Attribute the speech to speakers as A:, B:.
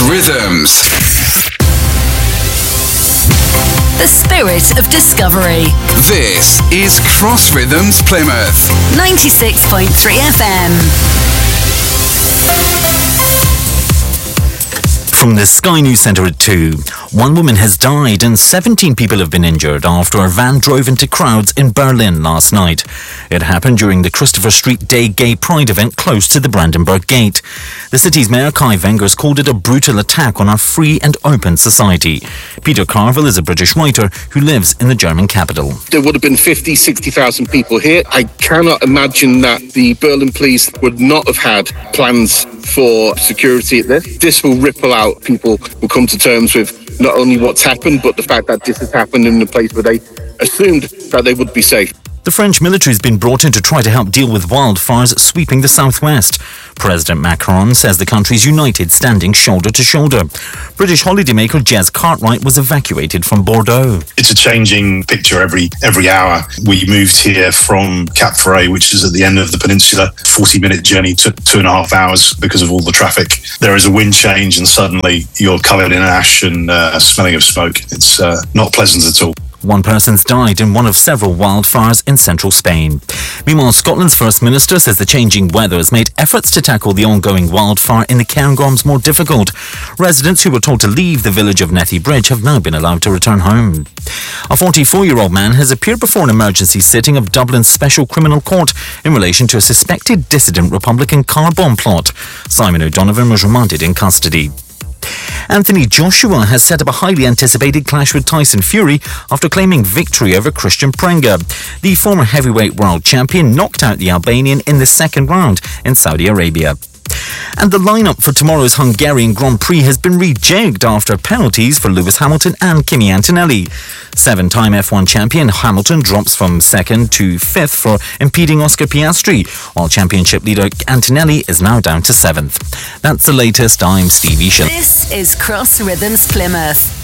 A: Rhythms.
B: The spirit of discovery.
A: This is Cross Rhythms Plymouth.
B: 96.3 FM.
C: From the Sky News Centre at 2, one woman has died and 17 people have been injured after a van drove into crowds in Berlin last night. It happened during the Christopher Street Day Gay Pride event close to the Brandenburg Gate. The city's mayor Kai Wengers called it a brutal attack on our free and open society. Peter Carville is a British writer who lives in the German capital.
D: There would have been 50, 60,000 people here. I cannot imagine that the Berlin police would not have had plans for security at this. This will ripple out. People will come to terms with not only what's happened, but the fact that this has happened in a place where they assumed that they would be safe.
C: The French military has been brought in to try to help deal with wildfires sweeping the southwest. President Macron says the country is united, standing shoulder to shoulder. British holidaymaker Jez Cartwright was evacuated from Bordeaux.
E: It's a changing picture every hour. We moved here from Cap Ferret, which is at the end of the peninsula. 40-minute journey took 2.5 hours because of all the traffic. There is a wind change and suddenly you're covered in ash and smelling of smoke. It's not pleasant at all.
C: One person's died in one of several wildfires in central Spain. Meanwhile, Scotland's First Minister says the changing weather has made efforts to tackle the ongoing wildfire in the Cairngorms more difficult. Residents who were told to leave the village of Nethy Bridge have now been allowed to return home. A 44-year-old man has appeared before an emergency sitting of Dublin's Special Criminal Court in relation to a suspected dissident Republican car bomb plot. Simon O'Donovan was remanded in custody. Anthony Joshua has set up a highly anticipated clash with Tyson Fury after claiming victory over Christian Prenga. The former heavyweight world champion knocked out the Albanian in the second round in Saudi Arabia. And the lineup for tomorrow's Hungarian Grand Prix has been rejigged after penalties for Lewis Hamilton and Kimi Antonelli. 7-time F1 champion Hamilton drops from 2nd to 5th for impeding Oscar Piastri, while championship leader Antonelli is now down to 7th. That's the latest. I'm Stevie Shell.
B: This is Cross Rhythms Plymouth.